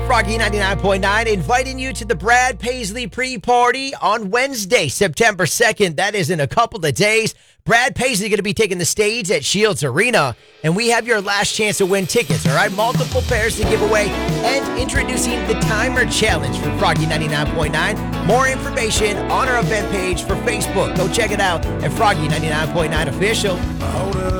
Froggy 99.9 inviting you to the Brad Paisley pre-party on Wednesday, September 2nd. That is in a couple of days. Brad Paisley going to be taking the stage at Shields Arena, and we have your last chance to win tickets, all right? Multiple pairs to give away, and introducing the Timer Challenge for Froggy 99.9. More information on our event page for Facebook. Go check it out at Froggy 99.9 Official.